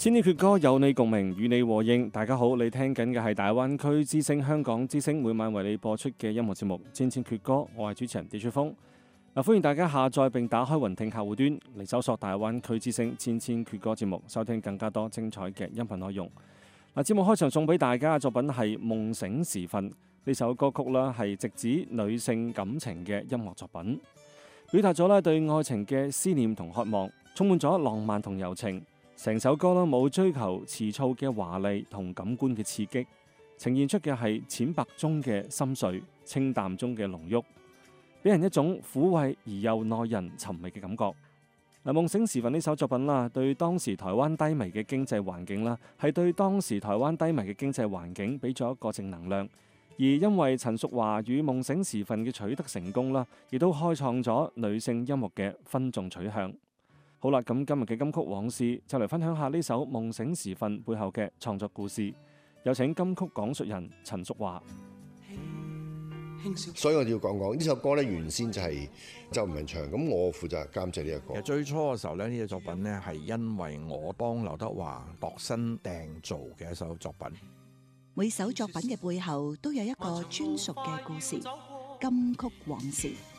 千禧闕歌有你共鳴，與你和應。大家好，你聽緊嘅係大灣區之聲香港之聲每晚為你播出嘅音樂節目《千禧闕歌》，我係主持人李雪峰。歡迎大家下載並打開雲聽客戶端嚟搜索大灣區之聲千禧闕歌節目，收聽更加多精彩嘅音頻內容。節目開場送俾大家嘅作品係《夢醒時分》，呢首歌曲啦係直指女性感情嘅音樂作品，表達咗對愛情嘅思念同渴望，充滿咗浪漫同柔情。成首歌冇追求詞藻嘅華麗同感官嘅刺激，呈現出嘅係淺白中嘅深邃，清淡中嘅濃郁，俾人一種撫慰而又耐人尋味嘅感覺。夢醒時分呢首作品啦，對當時台灣低迷嘅經濟環境啦，係對當時台灣低迷嘅經濟環境俾咗一個正能量。而因為陳淑樺與夢醒時分嘅取得成功啦，亦都開創咗女性音樂嘅分眾取向。好啦，咁今日嘅金曲往事就嚟分享下呢首《夢醒時分》背後嘅創作故事。有請金曲講述人陳淑樺。 所以我要講講呢首歌咧，原先就係周文唱，咁我負責監製呢一個。 其實最初嘅時候咧，呢隻作品咧係因為我幫劉德華度身訂造嘅一首作品。 每首作品嘅背後都有一個專屬嘅故事，金曲往事。